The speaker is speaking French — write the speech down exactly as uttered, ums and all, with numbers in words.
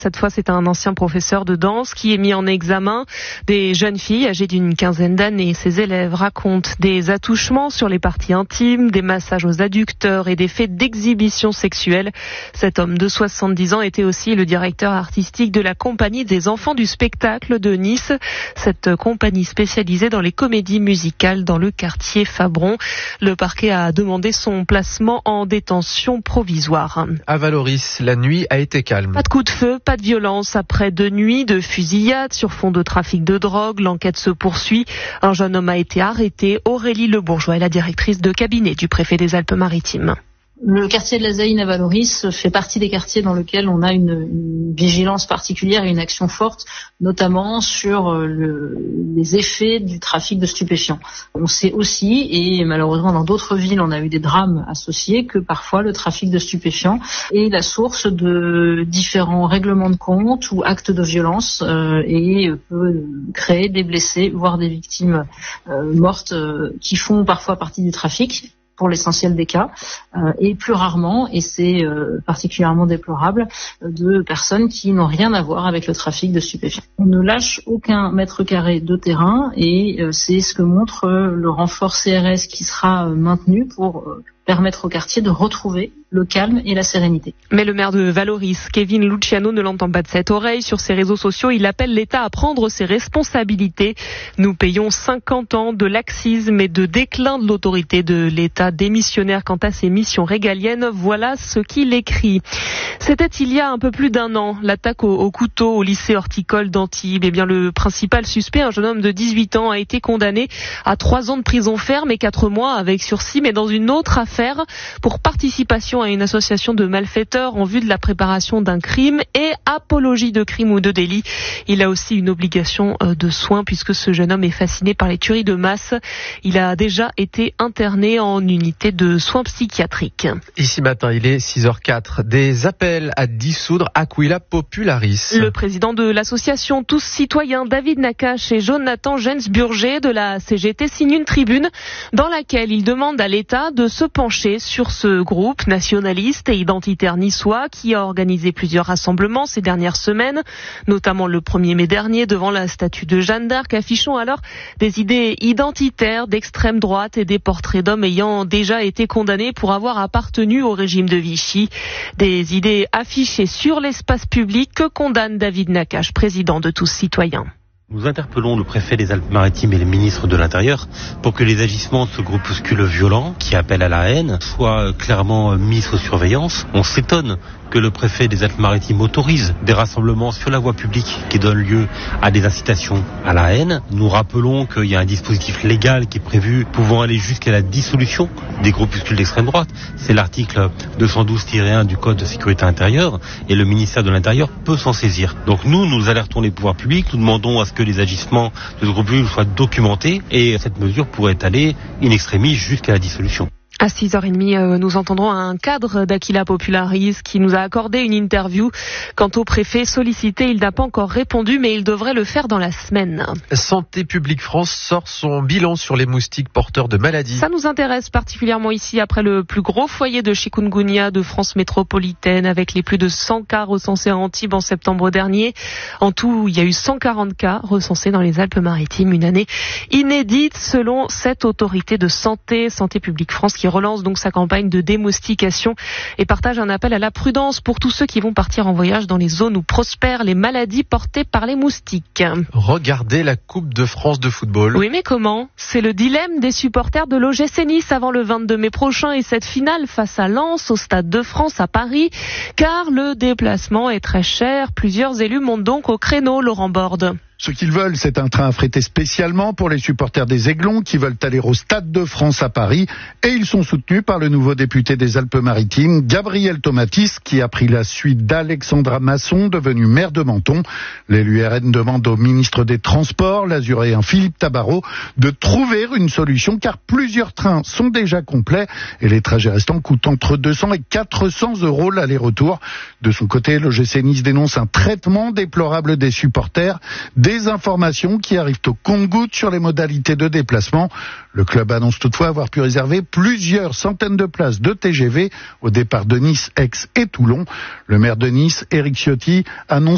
Cette fois, c'est un ancien professeur de danse qui est mis en examen. Des jeunes filles âgées d'une quinzaine d'années. Ces élèves racontent des attouchements sur les parties intimes, des massages aux adducteurs et des faits d'exhibition sexuelle. Cet homme de soixante-dix ans était aussi le directeur artistique de la compagnie des enfants du spectacle de Nice. Cette compagnie spécialisée dans les comédies musicales dans le quartier Fabron. Le parquet a demandé son placement en détention provisoire. À Valoris, la nuit a été calme. Pas de coup de feu, pas de violence. Après deux nuits de fusillade sur fond de trafic de drogue, l'enquête se poursuit. Un jeune homme a été arrêté. Aurélie Le Bourgeois est la directrice de cabinet du préfet des Alpes-Maritimes. Le quartier de la Zaïne à Valoris fait partie des quartiers dans lesquels on a une, une vigilance particulière et une action forte, notamment sur le, les effets du trafic de stupéfiants. On sait aussi, et malheureusement dans d'autres villes on a eu des drames associés, que parfois le trafic de stupéfiants est la source de différents règlements de compte ou actes de violence euh, et peut créer des blessés, voire des victimes euh, mortes euh, qui font parfois partie du trafic, pour l'essentiel des cas, euh, et plus rarement, et c'est euh, particulièrement déplorable, euh, de personnes qui n'ont rien à voir avec le trafic de stupéfiants. On ne lâche aucun mètre carré de terrain, et euh, c'est ce que montre euh, le renfort C R S qui sera euh, maintenu pour euh, permettre au quartier de retrouver le calme et la sérénité. Mais le maire de Valoris, Kevin Luciano, ne l'entend pas de cette oreille. Sur ses réseaux sociaux, il appelle l'État à prendre ses responsabilités. Nous payons cinquante ans de laxisme et de déclin de l'autorité de l'État démissionnaire quant à ses missions régaliennes. Voilà ce qu'il écrit. C'était il y a un peu plus d'un an, l'attaque au, au couteau au lycée horticole d'Antibes. Eh bien, le principal suspect, un jeune homme de dix-huit ans, a été condamné à trois ans de prison ferme et quatre mois avec sursis, mais dans une autre affaire pour participation à une association de malfaiteurs en vue de la préparation d'un crime et apologie de crime ou de délit. Il a aussi une obligation de soins puisque ce jeune homme est fasciné par les tueries de masse. Il a déjà été interné en unité de soins psychiatriques. Ici matin, il est six heures quatre. Des appels à dissoudre Aquila Popularis. Le président de l'association Tous Citoyens, David Nakache, et Jonathan Jens-Burger de la C G T signent une tribune dans laquelle il demande à l'État de se pencher sur ce groupe nationaliste et identitaire niçois qui a organisé plusieurs rassemblements ces dernières semaines, notamment le premier mai dernier devant la statue de Jeanne d'Arc, affichant alors des idées identitaires d'extrême droite et des portraits d'hommes ayant déjà été condamnés pour avoir appartenu au régime de Vichy. Des idées affichées sur l'espace public que condamne David Nakache, président de Tous Citoyens. Nous interpellons le préfet des Alpes-Maritimes et le ministre de l'Intérieur pour que les agissements de ce groupuscule violent qui appelle à la haine soient clairement mis sous surveillance. On s'étonne que le préfet des Alpes-Maritimes autorise des rassemblements sur la voie publique qui donnent lieu à des incitations à la haine. Nous rappelons qu'il y a un dispositif légal qui est prévu pouvant aller jusqu'à la dissolution des groupuscules d'extrême droite. C'est l'article deux cent douze tiret un du Code de sécurité intérieure et le ministère de l'Intérieur peut s'en saisir. Donc nous, nous alertons les pouvoirs publics, nous demandons à ce que les agissements de ce groupuscule soient documentés et cette mesure pourrait aller in extremis jusqu'à la dissolution. À six heures trente, nous entendrons un cadre d'Aquila Popularis qui nous a accordé une interview. Quant au préfet sollicité, il n'a pas encore répondu, mais il devrait le faire dans la semaine. Santé publique France sort son bilan sur les moustiques porteurs de maladies. Ça nous intéresse particulièrement ici après le plus gros foyer de chikungunya de France métropolitaine avec les plus de cent cas recensés à Antibes en septembre dernier. En tout, il y a eu cent quarante cas recensés dans les Alpes-Maritimes, une année inédite selon cette autorité de santé, Santé publique France, qui relance donc sa campagne de démoustication et partage un appel à la prudence pour tous ceux qui vont partir en voyage dans les zones où prospèrent les maladies portées par les moustiques. Regardez la Coupe de France de football. Oui, mais comment ? C'est le dilemme des supporters de l'O G C Nice avant le vingt-deux mai prochain et cette finale face à Lens au Stade de France à Paris, car le déplacement est très cher. Plusieurs élus montent donc au créneau, Laurent Borde. Ce qu'ils veulent, c'est un train affrété spécialement pour les supporters des Aiglons qui veulent aller au Stade de France à Paris. Et ils sont soutenus par le nouveau député des Alpes-Maritimes, Gabriel Tomatis, qui a pris la suite d'Alexandra Masson, devenue maire de Menton. L'élu R N demande au ministre des Transports, l'azuréen Philippe Tabarot, de trouver une solution car plusieurs trains sont déjà complets et les trajets restants coûtent entre deux cents et quatre cents euros l'aller-retour. De son côté, l'O G C Nice dénonce un traitement déplorable des supporters, des Des informations qui arrivent au compte-gouttes sur les modalités de déplacement. Le club annonce toutefois avoir pu réserver plusieurs centaines de places de T G V au départ de Nice, Aix et Toulon. Le maire de Nice, Éric Ciotti, annonce